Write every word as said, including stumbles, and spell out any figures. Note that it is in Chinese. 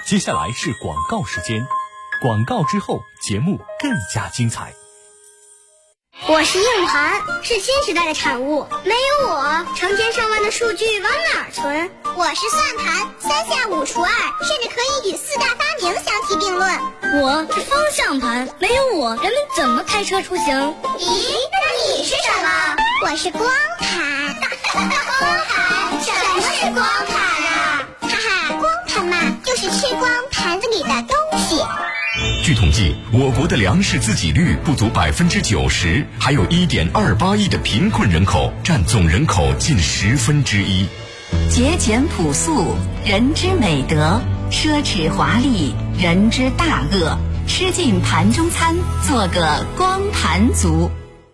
接下来是广告时间，广告之后节目更加精彩。 我是硬盘，是新时代的产物，没有我，成千上万的数据往哪儿存？ 我是算盘，三下五除二，甚至可以与四大发明相提并论。 我是方向盘，没有我，人们怎么开车出行？ 咦，那你是什么？我是光盘。光盘？什么是光盘啊？哈哈，光盘嘛，就是吃光盘子里的东西。 据统计，我国的粮食自给率不足百分之九十，还有一点二八亿的贫困人口，占总人口近十分之一。 节俭朴素，人之美德；奢侈华丽，人之大恶。吃尽盘中餐，做个光盘族。